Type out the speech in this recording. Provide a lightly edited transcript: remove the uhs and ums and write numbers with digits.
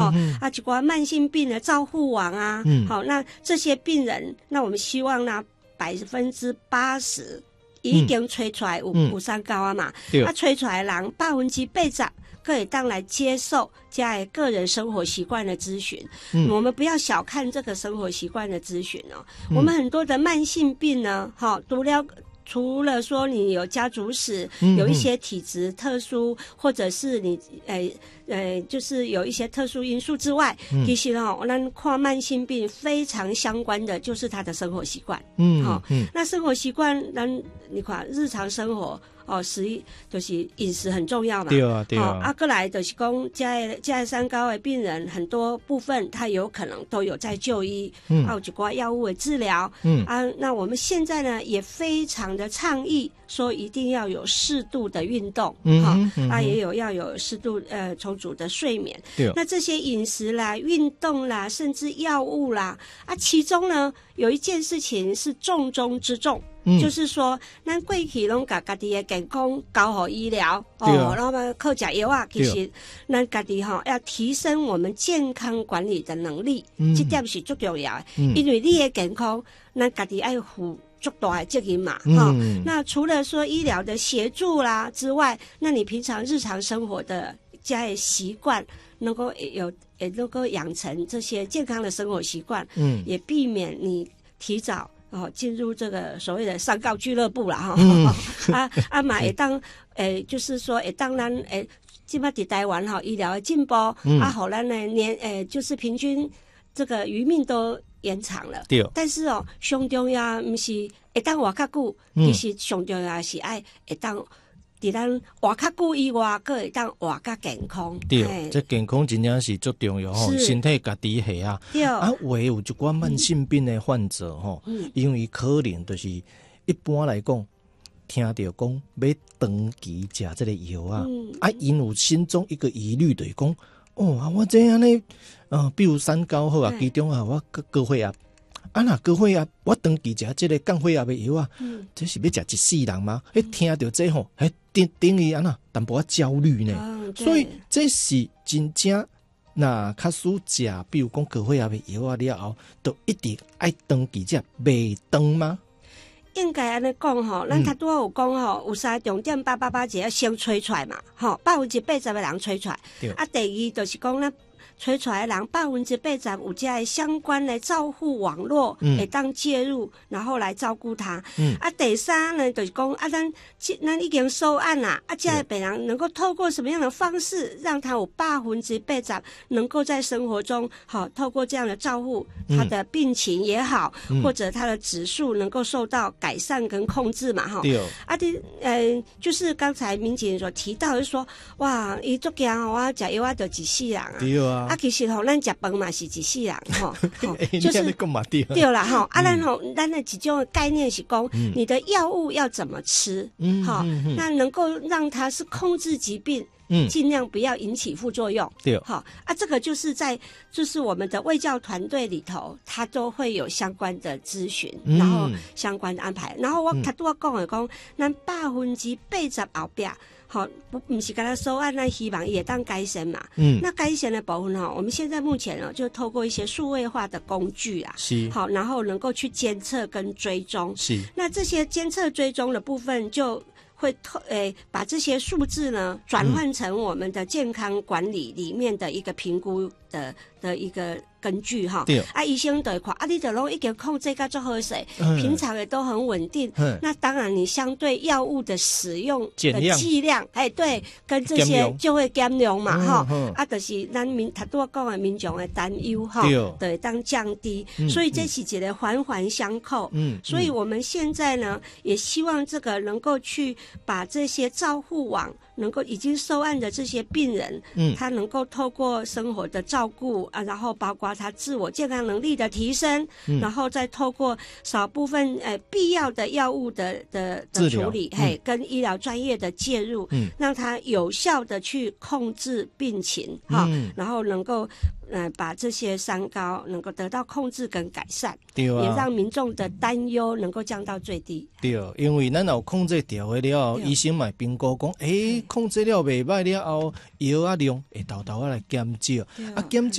啊，一寡慢性病的照护网啊，好，那这些病人，那我们希望呢80%已经吹出来有三高啊嘛，啊，吹出来人80%可以当来接受家的个人生活习惯的咨询。我们不要小看这个生活习惯的咨询哦。我们很多的慢性病呢，除了说你有家族史，有一些体质特殊，或者是你就是有一些特殊因素之外，其实我们看慢性病非常相关的就是他的生活习惯。那生活习惯，你看日常生活。就是饮食很重要嘛。对啊，对啊。过来就是讲，这三高的病人很多部分他有可能都有在就医，还有一寡药物的治疗。那我们现在呢也非常的倡议说一定要有适度的运动，也要有适度充足的睡眠。那这些饮食啦、运动啦，甚至药物啦，其中呢有一件事情是重中之重。就是说，咱过去拢把家己的健康交予医疗，然后靠食药啊。其实，咱家己要提升我们健康管理的能力，这点是最重要的。因为你的健康，咱家己要负足大的责任嘛。那除了说医疗的协助啦之外，那你平常日常生活的家的习惯，能够也能够养成这些健康的生活习惯，也避免你提早。进入这个所谓的三高俱乐部啦，嘛会当就是说会当咱现在在台湾医疗的进步，好咱呢就是平均这个余命都延长了。对。但是上重要不是会当活较久，其实上重要是会当。伫咱活较久以外，佫会当活较健康。 对，这健康真正是足重要吼，身体家己下啊。对。有一寡慢性病的患者吼，因为可能就是一般来讲，听到讲要长期食这个药啊，因有心中一个疑虑，就是讲我这样呢，比如三高好啊，其中我高血压。若高血压，我长期食这个降血压的药啊，这是要食一世人吗？听到这吼，等于淡薄焦虑呢。所以这是真正，那较输食，比如讲高血压的药啊了后，都一定爱长期食，袂长吗？ 应该安尼讲咱较多有讲有三重点888节要先吹出来嘛，80%的人吹出来。第二就是讲咱。吹出来的人80%有这个相关的照护网络会当介入，然后来照顾他。第三呢，就是讲咱已经收案啦，这个病人能够透过什么样的方式，让他有80%能够在生活中透过这样的照护，他的病情也好，或者他的指数能够受到改善跟控制嘛就是刚才民警所提到的说，哇，伊足惊我食药就一世人啊。对啊。其实咱食饭嘛是一世人就是对啦咱的一种概念是讲，你的药物要怎么吃，那能够让它是控制疾病，尽量不要引起副作用。对，这个就是我们的卫教团队里头，它都会有相关的咨询，然后相关的安排。然后我较多讲的讲，咱80%后边。不是跟他收案，那希望也当改善嘛。那改善的部分我们现在目前就透过一些数位化的工具啊，然后能够去监测跟追踪。那这些监测追踪的部分就会把这些数字呢转换成我们的健康管理里面的一个评估的一个根据医生就会看你就拢已经控制到最好势，平常也都很稳定。那当然你相对药物的使用的剂量，对，跟这些就会减量嘛就是咱他多讲的民众的担忧对，当降低。所以这是一个环环相扣。所以我们现在呢也希望这个能够去把这些照护网能够已经收案的这些病人，他能够透过生活的照顾然后包括他自我健康能力的提升，然后再透过少部分必要的药物的处理，跟医疗专业的介入，让他有效的去控制病情然后能够把这些三高能够得到控制跟改善，也让民众的担忧能够降到最低。 对，因为咱有控制掉的了后，医生嘛评估讲，控制了袂歹了后，药量会偷偷来减少，减少。